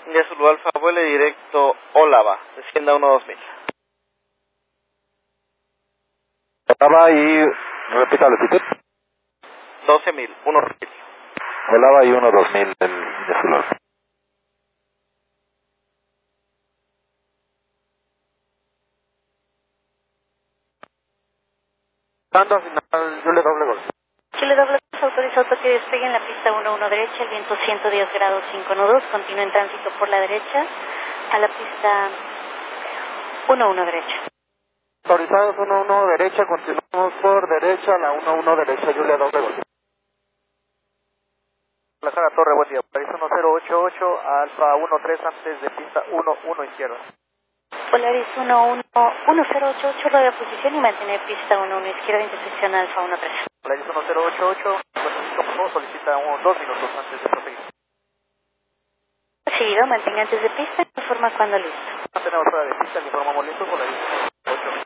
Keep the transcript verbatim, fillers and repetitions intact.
India Zulu Alfa, vuele directo Olava, descienda uno dos mil. Olava y, repita la altitud. doce mil, uno dos mil. Olava y uno dos mil del India Zulu Alfa. Dando final, yo le doble gol. Chile doble dos, autoriza auto que despegue en la pista uno uno derecha, el viento ciento diez grados cinco nudos, continúa en tránsito por la derecha, a la pista uno uno derecha. Autorizados uno uno derecha, continuamos por derecha, la uno uno derecha, Julia doble gol. La Jara Torre, buen día. París uno cero ocho ocho, Alfa uno tres antes de pista uno uno izquierda. Polaris uno uno uno cero ocho ocho, radio posición y mantener pista uno uno izquierda, intersección Alfa uno tres. Polaris uno cero ocho ocho, por favor, solicita un, dos minutos antes de proseguir. Recibido, mantenga antes de pista, informa cuando listo. Mantenemos fuera de pista, le informamos listo, Polaris.